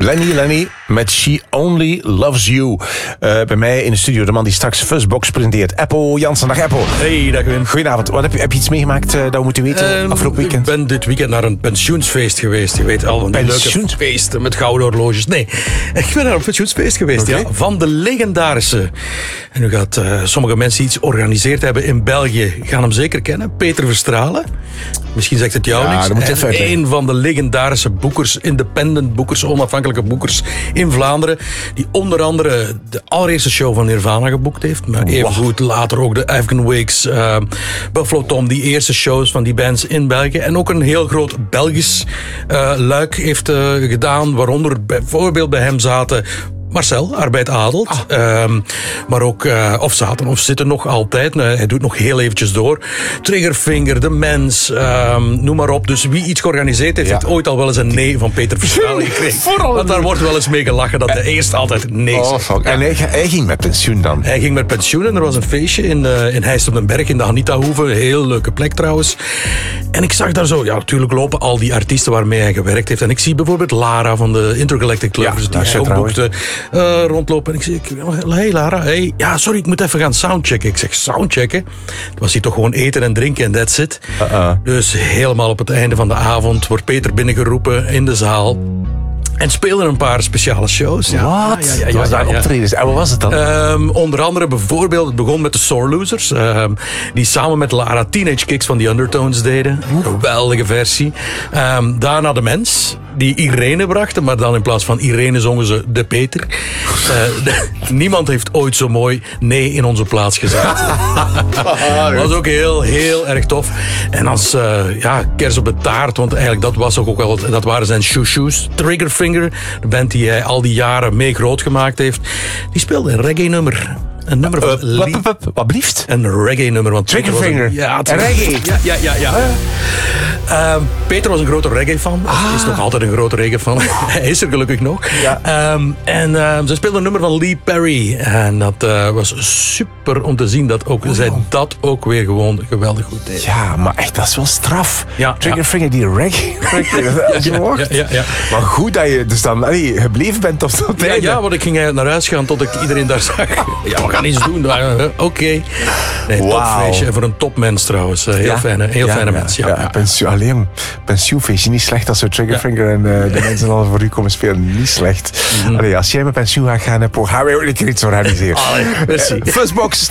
Lenny met She Only Loves You. Bij mij in de studio de man die straks Fuzzbox presenteert. Eppo Jansen. Dag Eppo. Hey, dag Wim. Goedenavond. Heb je iets meegemaakt dat we moeten weten afgelopen weekend? Ik ben dit weekend naar een pensioensfeest geweest. Je weet al, van die leuke feesten met gouden horloges. Nee, ik ben naar een pensioensfeest geweest. Ja, van de legendarische. En nu gaat sommige mensen die iets georganiseerd hebben in België gaan hem zeker kennen. Peter Verstralen. Misschien zegt het jou niks. Dat moet je even uitleggen. Een van de legendarisse boekers, independent boekers, onafhankelijke boekers in Vlaanderen. Die onder andere de allereerste show van Nirvana geboekt heeft. Maar evengoed later ook de Afghan Wigs, Buffalo Tom. Die eerste shows van die bands in België. En ook een heel groot Belgisch luik heeft gedaan. Waaronder bijvoorbeeld bij hem zaten Marcel, Arbeid Adelt. Maar ook, of zitten nog altijd. Hij doet nog heel eventjes door. Triggerfinger, De Mens, noem maar op. Dus wie iets georganiseerd heeft, heeft ooit al wel eens een nee van Peter Verstralen gekregen. Want daar wordt wel eens mee gelachen dat hij eerst altijd nee zegt. En hij ging met pensioen dan? Hij ging met pensioen en er was een feestje in Heist op den Berg, in de Anita-hoeve. Heel leuke plek trouwens. En ik zag daar zo, natuurlijk lopen al die artiesten waarmee hij gewerkt heeft. En ik zie bijvoorbeeld Lara van de Intergalactic Lovers, die hij ook boekte. Rondlopen en ik zeg, hey Lara, sorry, ik moet even gaan soundchecken. Ik zeg, soundchecken? Het was hier toch gewoon eten en drinken en that's it. Dus helemaal op het einde van de avond wordt Peter binnengeroepen in de zaal. En speelden een paar speciale shows. Wat? Was daar optredens? En wat was het dan? Onder andere bijvoorbeeld, het begon met de Sore Losers. Die samen met Lara Teenage Kicks van The Undertones deden. Een geweldige versie. Daarna De Mens, die Irene brachten. Maar dan in plaats van Irene zongen ze De Peter. Niemand heeft ooit zo mooi nee in onze plaats gezet. Dat was ook heel, heel erg tof. En als kers op de taart, want eigenlijk dat waren zijn shoes. Triggerfinger, de band die hij al die jaren mee groot gemaakt heeft, die speelde een reggae-nummer. Een nummer van wat blieft? Een reggae-nummer. Want Triggerfinger? Een reggae? Ja. Peter was een grote reggae-fan. Is nog altijd een grote reggae-fan. Hij is er gelukkig nog. Ja. Ze speelde een nummer van Lee Perry. En dat was super om te zien dat ook zij dat ook weer gewoon geweldig goed deed. Ja, maar echt, dat is wel straf. Ja, Triggerfinger, die reggae. Ja. Maar goed dat je dus dan gebleven bent tot dat einde. Ja, want ik ging naar huis gaan tot ik iedereen daar zag. Ja, we gaan iets doen. Oké. Nee, topfeestje. En voor een topmens trouwens. Heel fijne mens. Pensioenfeestje. Niet slecht als zo Triggerfinger en de mensen al voor u komen spelen. Niet slecht. Als jij met pensioen gaat gaan, gaan we ook een keer iets organiseren. Merci. Fuzzbox